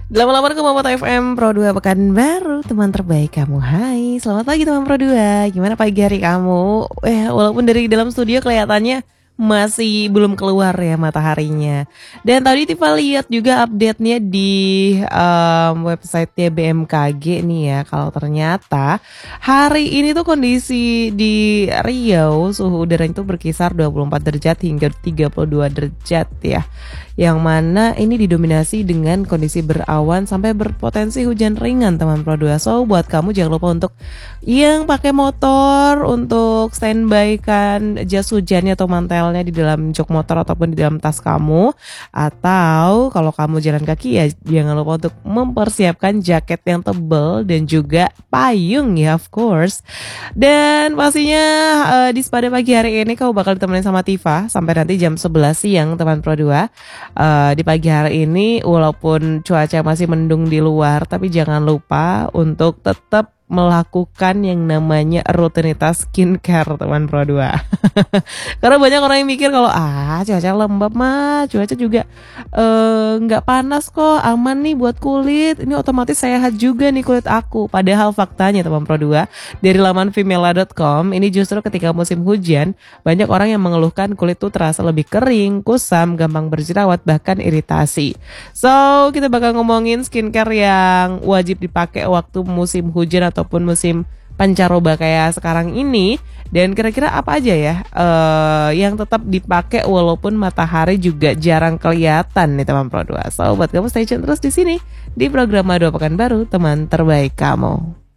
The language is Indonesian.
88,4 FM Pro 2 Pekanbaru, teman terbaik kamu. Hai, selamat pagi teman Pro 2. Gimana pagi hari kamu? Walaupun dari dalam studio kelihatannya masih belum keluar ya mataharinya. Dan tadi Tifa lihat juga update-nya di website-nya BMKG nih ya. Kalau ternyata hari ini tuh kondisi di Riau suhu udara itu berkisar 24 derajat hingga 32 derajat ya. Yang mana ini didominasi dengan kondisi berawan sampai berpotensi hujan ringan teman Pro 2. So buat kamu jangan lupa untuk yang pakai motor untuk standby kan jas hujannya atau mantelnya di dalam jok motor ataupun di dalam tas kamu. Atau kalau kamu jalan kaki ya jangan lupa untuk mempersiapkan jaket yang tebal dan juga payung ya of course. Dan pastinya di pada pagi hari ini kamu bakal ditemenin sama Tifa sampai nanti jam 11 siang teman Pro 2. Di pagi hari ini walaupun cuaca masih mendung di luar, tapi jangan lupa untuk tetap melakukan yang namanya rutinitas skincare teman Pro 2. Karena banyak orang yang mikir kalau cuaca lembab mah, cuaca juga nggak panas kok, aman nih buat kulit, ini otomatis sehat juga nih kulit aku. Padahal faktanya teman Pro 2 dari laman femela.com, ini justru ketika musim hujan banyak orang yang mengeluhkan kulit tuh terasa lebih kering, kusam, gampang berjerawat, bahkan iritasi. So kita bakal ngomongin skincare yang wajib dipakai waktu musim hujan ataupun musim pancaroba kayak sekarang ini. Dan kira-kira apa aja ya yang tetap dipakai walaupun matahari juga jarang kelihatan nih teman Pro 2. So buat kamu stay tune terus di sini di program Madu Pekanbaru, teman terbaik kamu.